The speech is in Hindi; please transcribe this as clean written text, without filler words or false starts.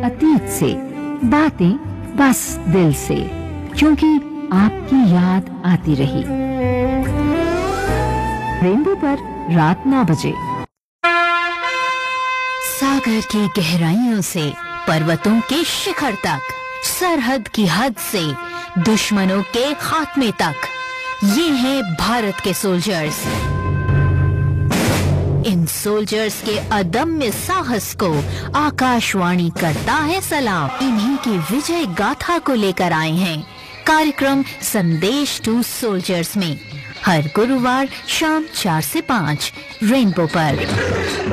अतीत से, बातें बस दिल से, क्योंकि आपकी याद आती रही। रेनबो पर रात 9 बजे। सागर की गहराइयों से पर्वतों के शिखर तक, सरहद की हद से दुश्मनों के खात्मे तक, ये हैं भारत के सोल्जर्स। इन सोल्जर्स के अदम्य साहस को आकाशवाणी करता है सलाम। इन्हीं की विजय गाथा को लेकर आए हैं कार्यक्रम संदेश टू सोल्जर्स में, हर गुरुवार शाम 4 से 5 रेनबो पर।